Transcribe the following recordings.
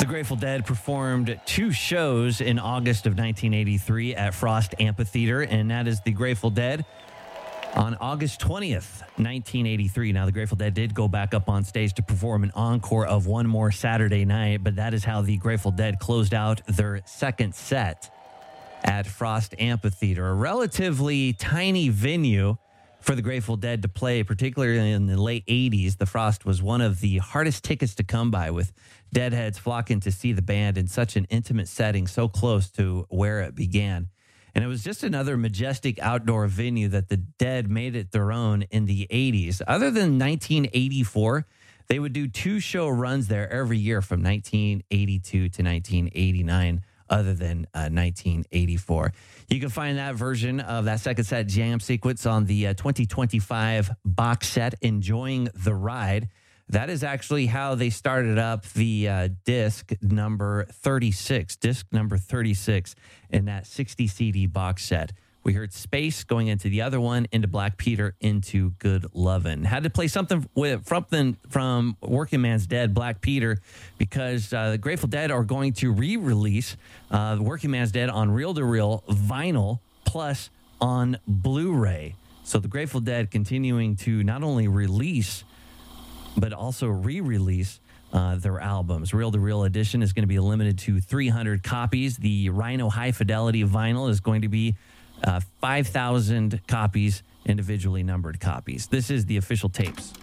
The Grateful Dead performed 2 shows in August of 1983 at Frost Amphitheater, and that is the Grateful Dead on August 20th, 1983. Now, the Grateful Dead did go back up on stage to perform an encore of One More Saturday Night, but that is how the Grateful Dead closed out their second set at Frost Amphitheater, a relatively tiny venue for the Grateful Dead to play, particularly in the late 80s. The Frost was one of the hardest tickets to come by, with Deadheads flocking to see the band in such an intimate setting, so close to where it began. And it was just another majestic outdoor venue that the Dead made it their own in the 80s. Other than 1984, they would do 2 show runs there every year from 1982 to 1989. Other than 1984. You can find that version of that second set jam sequence on the 2025 box set, Enjoying the Ride. That is actually how they started up the disc number 36 in that 60 CD box set. We heard Space going into the other one, into Black Peter, into Good Lovin'. Had to play something from Working Man's Dead, Black Peter, because the Grateful Dead are going to re-release Working Man's Dead on reel-to-reel vinyl plus on Blu-ray. So the Grateful Dead continuing to not only release, but also re-release their albums. Reel-to-reel edition is going to be limited to 300 copies. The Rhino High Fidelity vinyl is going to be 5,000 copies, individually numbered copies. This is the official tapes.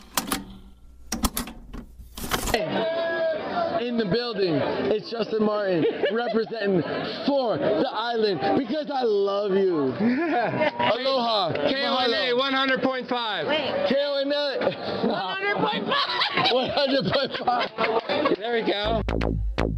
In the building, it's Justin Martin representing for the island because I love you. Aloha. KONA 100.5. KONA 100.5. 100.5. There we go.